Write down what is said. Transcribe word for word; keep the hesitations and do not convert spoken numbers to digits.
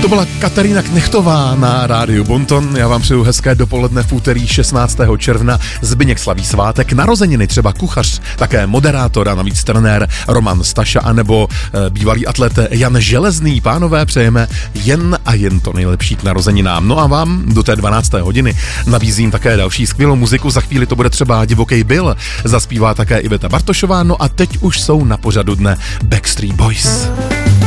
To byla Kateřina Knechtová na rádiu Bonton. Já vám přeju hezké dopoledne v úterý šestnáctého června. Zbyněk slaví svátek, narozeniny třeba kuchař, také moderátor a navíc trenér Roman Staša anebo e, bývalý atlet Jan Železný. Pánové, přejeme jen a jen to nejlepší k narozeninám. No a vám do té dvanácté hodiny nabízím také další skvělou muziku. Za chvíli to bude třeba Divoký Bill, zaspívá také Iveta Bartošová. No a teď už jsou na pořadu dne Backstreet Boys.